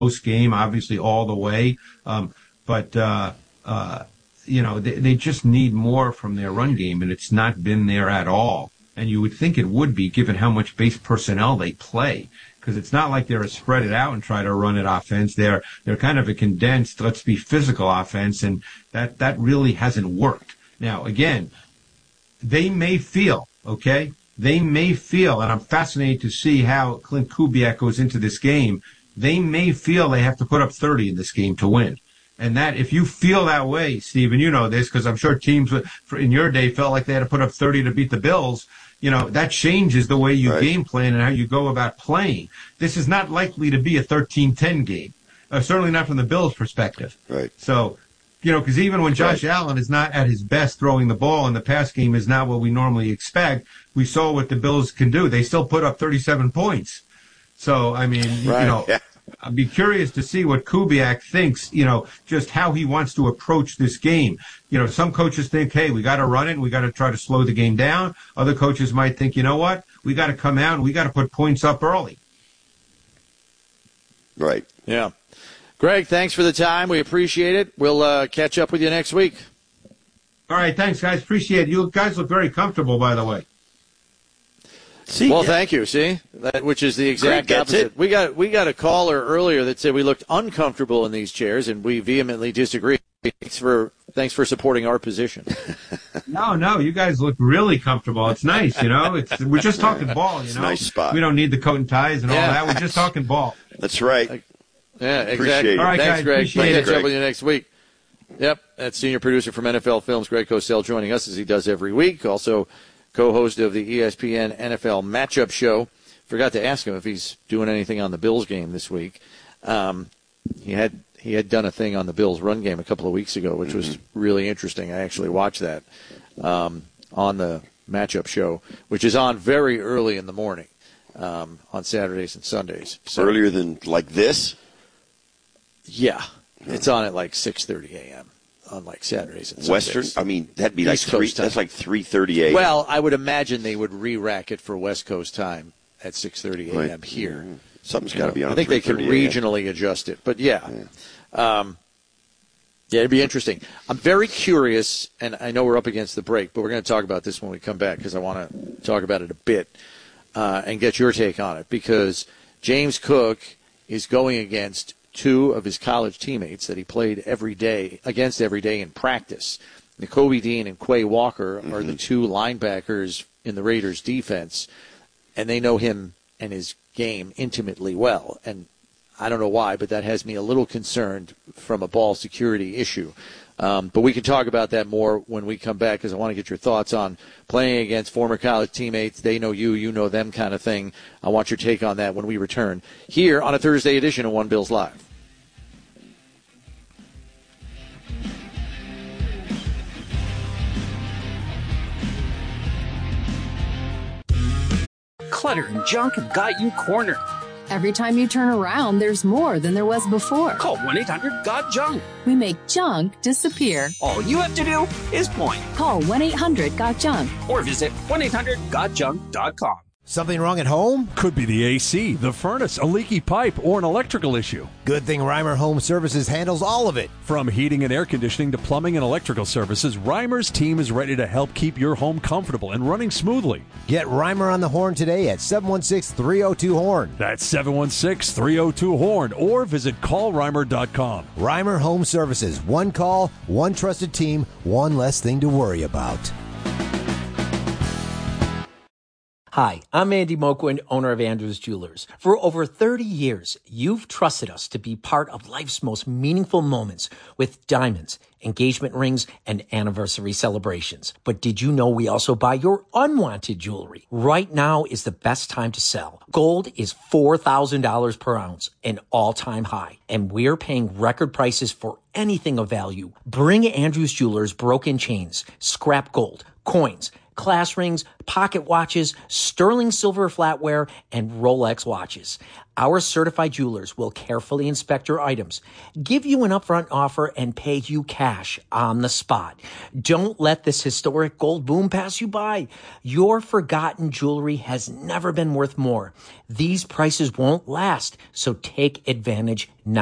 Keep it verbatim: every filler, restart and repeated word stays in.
game, obviously all the way. Um, but, uh, uh, you know, they, they just need more from their run game, and it's not been there at all. And you would think it would be, given how much base personnel they play, because it's not like they're a spread it out and try to run it offense. They're they're kind of a condensed, let's be physical offense, and that, that really hasn't worked. Now, again, they may feel, okay, they may feel, and I'm fascinated to see how Clint Kubiak goes into this game, they may feel they have to put up thirty in this game to win. And that, if you feel that way, Stephen, you know this, because I'm sure teams in your day felt like they had to put up thirty to beat the Bills. You know, that changes the way you right. game plan and how you go about playing. This is not likely to be a thirteen ten game, uh, certainly not from the Bills' perspective. Right. So, you know, because even when Josh right. Allen is not at his best throwing the ball and the pass game is not what we normally expect, we saw what the Bills can do. They still put up thirty-seven points. So, I mean, right. you know, yeah. I'd be curious to see what Kubiak thinks, you know, just how he wants to approach this game. You know, some coaches think, hey, we got to run it and we got to try to slow the game down. Other coaches might think, you know what, we got to come out and we got to put points up early. Right. Yeah. Greg, thanks for the time. We appreciate it. We'll uh, catch up with you next week. All right. Thanks, guys. Appreciate it. You guys look very comfortable, by the way. See, well, yeah. thank you. See, that, which is the exact opposite. It. We got we got a caller earlier that said we looked uncomfortable in these chairs, and we vehemently disagree. Thanks for thanks for supporting our position. No, no, you guys look really comfortable. It's nice, you know. It's we're just talking ball, you it's know. A nice spot. We don't need the coat and ties and yeah. all that. We're just talking ball. That's right. Yeah, Appreciate exactly. It. All right, thanks, guys, Greg. Appreciate we'll it. catch up with you next week. Yep, that's senior producer from N F L Films, Greg Cosell, joining us as he does every week. Also, co-host of the E S P N N F L Matchup Show. Forgot to ask him if he's doing anything on the Bills game this week. Um, he had he had done a thing on the Bills run game a couple of weeks ago, which was really interesting. I actually watched that um, on the Matchup Show, which is on very early in the morning um, on Saturdays and Sundays. So, earlier than like this? Yeah. It's on at like six thirty a.m. on like Saturdays and Sundays. Western? I mean, that'd be like three, that's like three thirty a.m. Well, I would imagine they would re-rack it for West Coast time at six thirty a.m. right. here. Mm-hmm. Something's got to be on. I think they can regionally adjust it, but yeah. yeah. Um, yeah, it'd be interesting. I'm very curious, and I know we're up against the break, but we're going to talk about this when we come back because I want to talk about it a bit uh, and get your take on it, because James Cook is going against two of his college teammates that he played every day against every day in practice. Nakobe Dean and Quay Walker mm-hmm. are the two linebackers in the Raiders defense, and they know him and his game intimately well. And I don't know why, but that has me a little concerned from a ball security issue. Um, but we can talk about that more when we come back, because I want to get your thoughts on playing against former college teammates. They know you, you know them kind of thing. I want your take on that when we return here on a Thursday edition of One Bills Live. Clutter and junk have got you cornered. Every time you turn around, there's more than there was before. Call one eight hundred got junk. We make junk disappear. All you have to do is point. Call one eight hundred got junk. Or visit one eight hundred got junk dot com. Something wrong at home? Could be the A C, the furnace, a leaky pipe, or an electrical issue. Good thing Reimer Home Services handles all of it. From heating and air conditioning to plumbing and electrical services, Reimer's team is ready to help keep your home comfortable and running smoothly. Get Reimer on the horn today at seven one six, three oh two, horn. That's seven one six, three oh two, horn, or visit call reimer dot com. Reimer Home Services. One call, one trusted team, one less thing to worry about. Hi, I'm Andy Moquin, owner of Andrews Jewelers. For over thirty years, you've trusted us to be part of life's most meaningful moments with diamonds, engagement rings, and anniversary celebrations. But did you know we also buy your unwanted jewelry? Right now is the best time to sell. Gold is four thousand dollars per ounce, an all-time high, and we're paying record prices for anything of value. Bring Andrews Jewelers broken chains, scrap gold, coins, class rings, pocket watches, sterling silver flatware, and Rolex watches. Our certified jewelers will carefully inspect your items, give you an upfront offer, and pay you cash on the spot. Don't let this historic gold boom pass you by. Your forgotten jewelry has never been worth more. These prices won't last, so take advantage now.